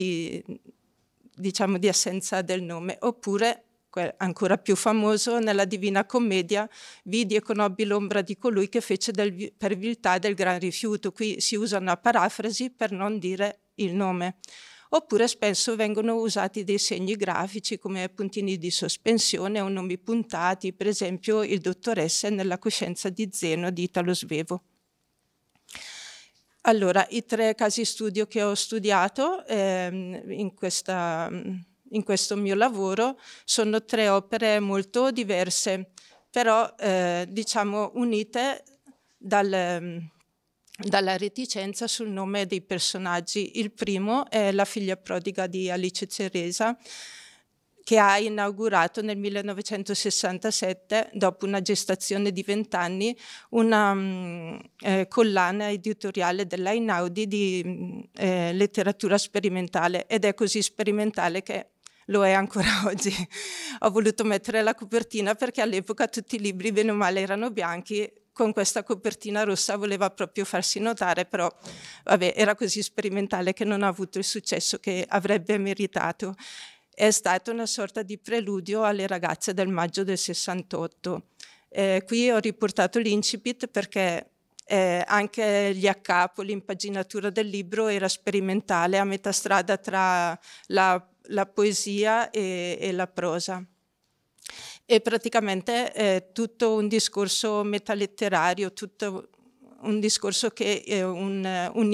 diciamo di assenza del nome. Oppure, ancora più famoso, nella Divina Commedia, vidi e conobbi l'ombra di colui che fece per viltà del gran rifiuto. Qui si usa una parafrasi per non dire il nome. Oppure spesso vengono usati dei segni grafici come puntini di sospensione o nomi puntati, per esempio il dottoresse nella coscienza di Zeno di Italo Svevo. Allora, i 3 casi studio che ho studiato in questo mio lavoro sono 3 opere molto diverse, però diciamo unite dalla reticenza sul nome dei personaggi. Il primo è La figlia prodiga di Alice Ceresa, che ha inaugurato nel 1967, dopo una gestazione di 20 anni, una collana editoriale dell'Einaudi di letteratura sperimentale, ed è così sperimentale che lo è ancora oggi. Ho voluto mettere la copertina perché all'epoca tutti i libri, bene o male, erano bianchi. Con questa copertina rossa voleva proprio farsi notare, però vabbè, era così sperimentale che non ha avuto il successo che avrebbe meritato. È stata una sorta di preludio alle ragazze del maggio del 68. Qui ho riportato l'incipit perché anche gli accapo, l'impaginatura del libro era sperimentale, a metà strada tra la poesia e la prosa. E praticamente è tutto un discorso metaletterario, tutto un discorso che un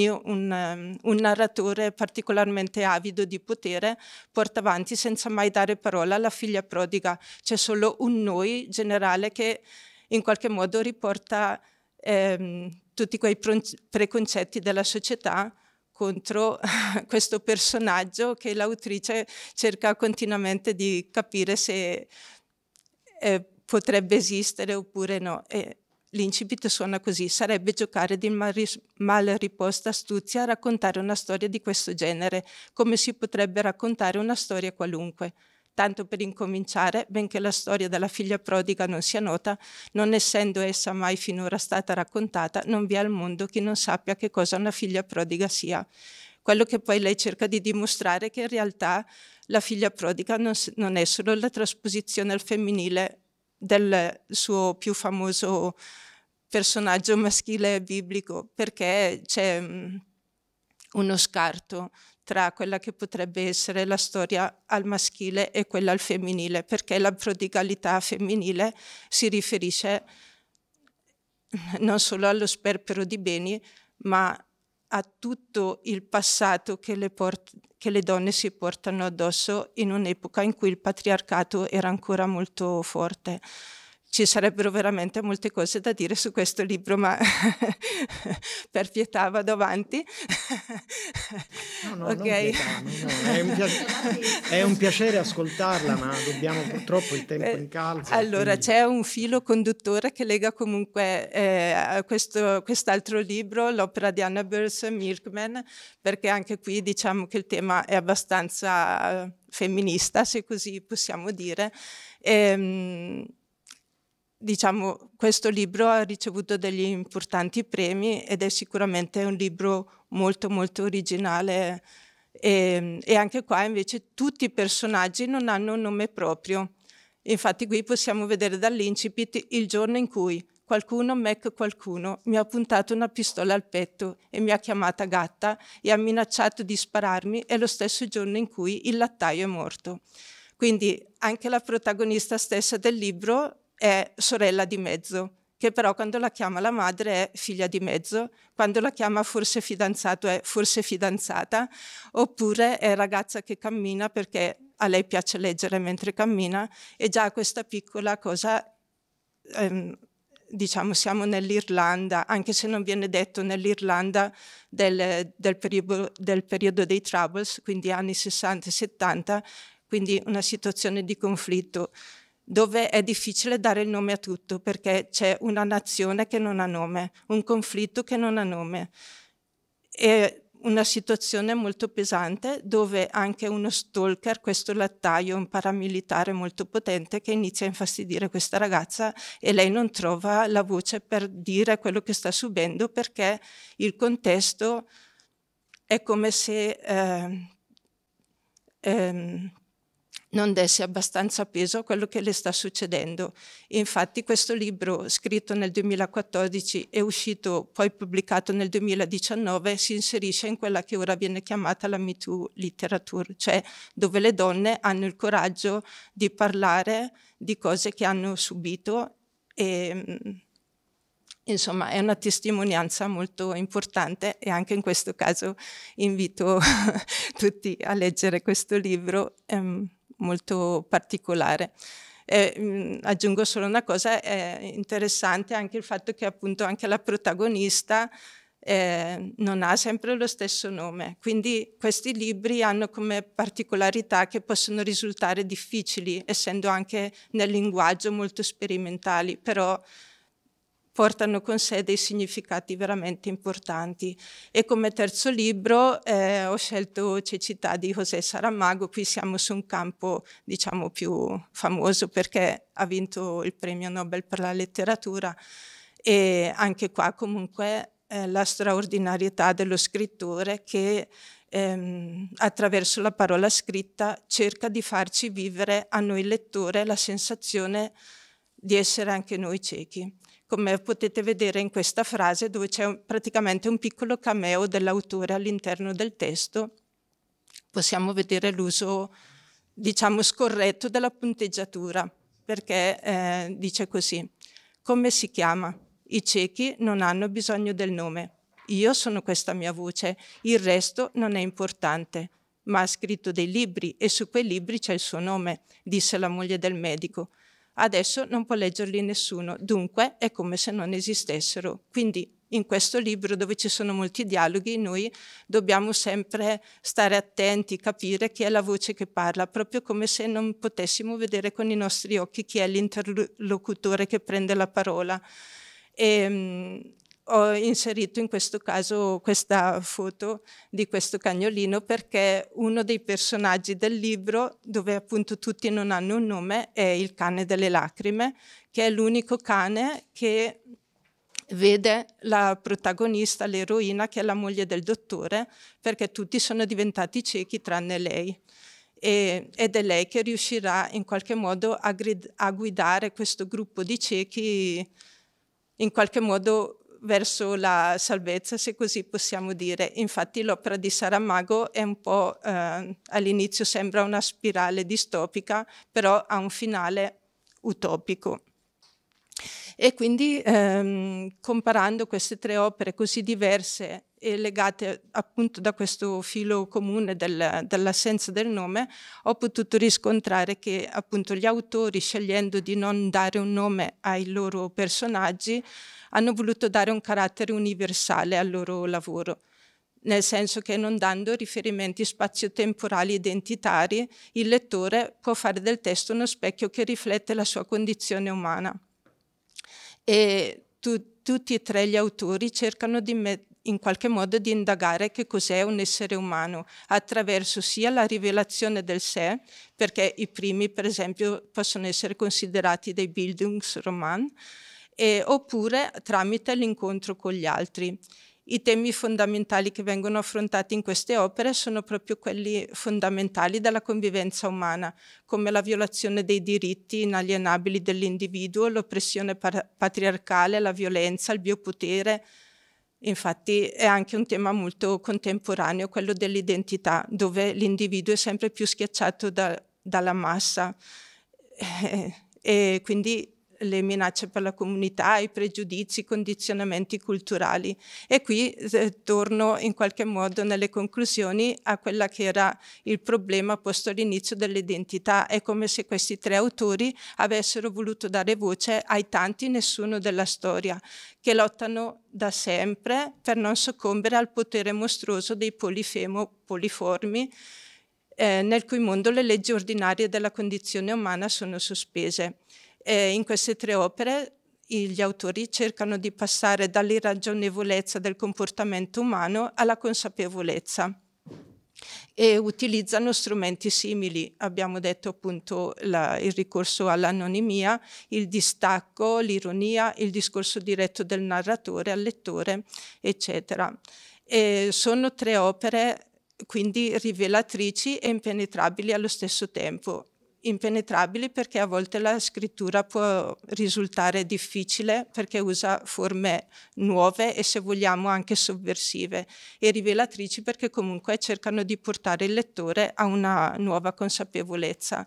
narratore particolarmente avido di potere porta avanti senza mai dare parola alla figlia prodiga. C'è solo un noi generale che in qualche modo riporta tutti quei preconcetti della società contro questo personaggio che l'autrice cerca continuamente di capire se potrebbe esistere oppure no. L'incipit suona così: sarebbe giocare di mal riposta astuzia a raccontare una storia di questo genere, come si potrebbe raccontare una storia qualunque. Tanto per incominciare, benché la storia della figlia prodiga non sia nota, non essendo essa mai finora stata raccontata, non vi è al mondo chi non sappia che cosa una figlia prodiga sia. Quello che poi lei cerca di dimostrare è che in realtà la figlia prodiga non è solo la trasposizione al femminile del suo più famoso personaggio maschile biblico, perché c'è uno scarto tra quella che potrebbe essere la storia al maschile e quella al femminile, perché la prodigalità femminile si riferisce non solo allo sperpero di beni, ma a tutto il passato che le donne si portano addosso in un'epoca in cui il patriarcato era ancora molto forte. Ci sarebbero veramente molte cose da dire su questo libro, ma per pietà vado avanti. No, okay. Non pietà, no. È un piacere ascoltarla, ma dobbiamo, purtroppo il tempo incalza. Allora, quindi... c'è un filo conduttore che lega comunque a quest'altro libro, l'opera di Anna Burse Milkman, perché anche qui diciamo che il tema è abbastanza femminista, se così possiamo dire. Diciamo, questo libro ha ricevuto degli importanti premi ed è sicuramente un libro molto molto originale, e anche qua invece tutti i personaggi non hanno un nome proprio. Infatti qui possiamo vedere dall'incipit il giorno in cui qualcuno mi ha puntato una pistola al petto e mi ha chiamata gatta e ha minacciato di spararmi, è lo stesso giorno in cui il lattaio è morto. Quindi anche la protagonista stessa del libro è sorella di mezzo, che però quando la chiama la madre è figlia di mezzo, quando la chiama forse fidanzato è forse fidanzata, oppure è ragazza che cammina perché a lei piace leggere mentre cammina, e già questa piccola cosa, diciamo, siamo nell'Irlanda, anche se non viene detto, nell'Irlanda del periodo dei Troubles, quindi anni 60 e 70, quindi una situazione di conflitto dove è difficile dare il nome a tutto, perché c'è una nazione che non ha nome, un conflitto che non ha nome. È una situazione molto pesante dove anche uno stalker, questo lattaio, un paramilitare molto potente, che inizia a infastidire questa ragazza e lei non trova la voce per dire quello che sta subendo, perché il contesto è come se non desse abbastanza peso a quello che le sta succedendo. Infatti questo libro, scritto nel 2014 e uscito poi pubblicato nel 2019, si inserisce in quella che ora viene chiamata la Me Too Literature, cioè dove le donne hanno il coraggio di parlare di cose che hanno subito e insomma è una testimonianza molto importante, e anche in questo caso invito tutti a leggere questo libro molto particolare. Aggiungo solo una cosa, è interessante anche il fatto che appunto anche la protagonista non ha sempre lo stesso nome, quindi questi libri hanno come particolarità che possono risultare difficili, essendo anche nel linguaggio molto sperimentali, però portano con sé dei significati veramente importanti. E come terzo libro ho scelto Cecità di José Saramago. Qui siamo su un campo, diciamo, più famoso perché ha vinto il premio Nobel per la letteratura, e anche qua comunque la straordinarietà dello scrittore che attraverso la parola scritta cerca di farci vivere a noi lettore la sensazione di essere anche noi ciechi. Come potete vedere in questa frase, dove c'è praticamente un piccolo cameo dell'autore all'interno del testo, possiamo vedere l'uso, diciamo, scorretto della punteggiatura, perché dice così: come si chiama? I ciechi non hanno bisogno del nome. Io sono questa mia voce, il resto non è importante. Ma ha scritto dei libri e su quei libri c'è il suo nome, disse la moglie del medico. Adesso non può leggerli nessuno, dunque è come se non esistessero. Quindi in questo libro, dove ci sono molti dialoghi, noi dobbiamo sempre stare attenti, capire chi è la voce che parla, proprio come se non potessimo vedere con i nostri occhi chi è l'interlocutore che prende la parola. Ho inserito in questo caso questa foto di questo cagnolino perché uno dei personaggi del libro, dove appunto tutti non hanno un nome, è il cane delle lacrime, che è l'unico cane che vede la protagonista, l'eroina, che è la moglie del dottore, perché tutti sono diventati ciechi tranne lei. Ed è lei che riuscirà in qualche modo a guidare questo gruppo di ciechi in qualche modo verso la salvezza, se così possiamo dire. Infatti l'opera di Saramago è un po', all'inizio sembra una spirale distopica, però ha un finale utopico. E quindi comparando queste tre opere così diverse e legate appunto da questo filo comune dell'assenza del nome, ho potuto riscontrare che appunto gli autori, scegliendo di non dare un nome ai loro personaggi, hanno voluto dare un carattere universale al loro lavoro, nel senso che non dando riferimenti spazio-temporali identitari, il lettore può fare del testo uno specchio che riflette la sua condizione umana. E tutti e tre gli autori cercano in qualche modo di indagare che cos'è un essere umano, attraverso sia la rivelazione del sé, perché i primi per esempio possono essere considerati dei Bildungsroman, oppure tramite l'incontro con gli altri. I temi fondamentali che vengono affrontati in queste opere sono proprio quelli fondamentali della convivenza umana, come la violazione dei diritti inalienabili dell'individuo, l'oppressione patriarcale, la violenza, il biopotere. Infatti è anche un tema molto contemporaneo, quello dell'identità, dove l'individuo è sempre più schiacciato dalla massa e quindi le minacce per la comunità, i pregiudizi, i condizionamenti culturali. E qui torno in qualche modo nelle conclusioni a quella che era il problema posto all'inizio dell'identità. È come se questi tre autori avessero voluto dare voce ai tanti nessuno della storia, che lottano da sempre per non soccombere al potere mostruoso dei poliformi, nel cui mondo le leggi ordinarie della condizione umana sono sospese. In queste tre opere gli autori cercano di passare dall'irragionevolezza del comportamento umano alla consapevolezza e utilizzano strumenti simili. Abbiamo detto appunto il ricorso all'anonimia, il distacco, l'ironia, il discorso diretto del narratore al lettore, eccetera. E sono tre opere quindi rivelatrici e impenetrabili allo stesso tempo. Impenetrabili perché a volte la scrittura può risultare difficile perché usa forme nuove e, se vogliamo, anche sovversive, e rivelatrici perché comunque cercano di portare il lettore a una nuova consapevolezza.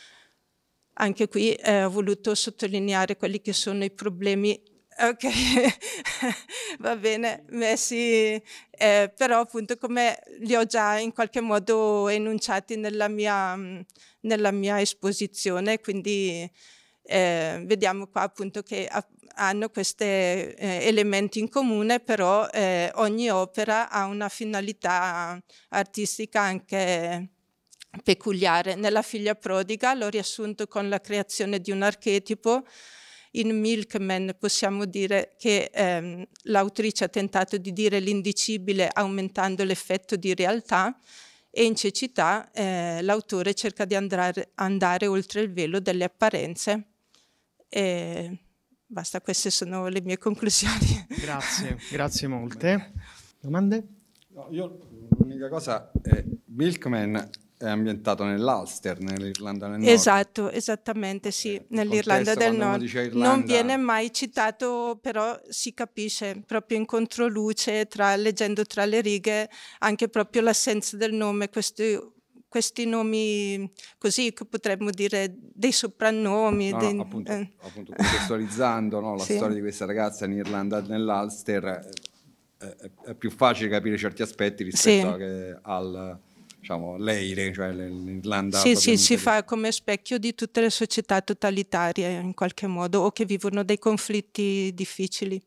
Anche qui ho voluto sottolineare quelli che sono i problemi, ok, va bene, messi, però appunto come li ho già in qualche modo enunciati nella mia esposizione, quindi vediamo qua appunto che hanno questi elementi in comune, però ogni opera ha una finalità artistica anche peculiare. Nella Figlia prodiga l'ho riassunto con la creazione di un archetipo. In Milkman possiamo dire che l'autrice ha tentato di dire l'indicibile aumentando l'effetto di realtà, e in Cecità l'autore cerca di andare oltre il velo delle apparenze. E basta, queste sono le mie conclusioni. Grazie molte. Domande? No, io l'unica cosa, Milkman è ambientato nell'Ulster, nell'Irlanda del Nord. Esatto, esattamente, sì, nell'Irlanda del Nord. Non viene mai citato, però si capisce proprio in controluce, leggendo tra le righe, anche proprio l'assenza del nome, questi nomi così che potremmo dire dei soprannomi. No, appunto contestualizzando, no, la Sì. storia di questa ragazza in Irlanda nell'Ulster, è più facile capire certi aspetti rispetto al diciamo l'Eire, cioè l'Irlanda. Sì, si fa come specchio di tutte le società totalitarie in qualche modo, o che vivono dei conflitti difficili.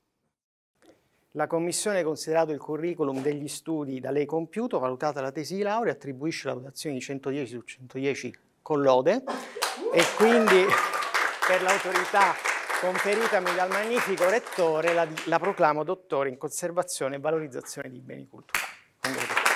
La Commissione, considerato il curriculum degli studi da lei compiuto, valutata la tesi di laurea, attribuisce la votazione di 110 su 110 con lode, e quindi per l'autorità conferitami dal magnifico rettore la proclamo dottore in conservazione e valorizzazione di beni culturali.